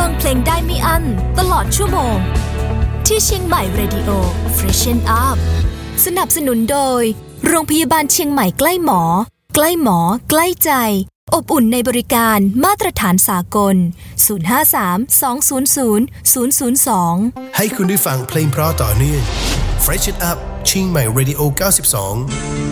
งเพลงได้ไม่อั้นตลอดชั่วโมงที่เชียงใหม่ Radio Freshen Up สนับสนุนโดยโรงพยาบาลเชียงใหม่ใกล้หมอใกล้หมอใกล้ใจอบอุ่นในบริการมาตรฐานสากล053-200-002 ให้คุณได้ฟังเพลงเพราะต่อเนื่อง Freshen Up เชียงใหม่ Radio 92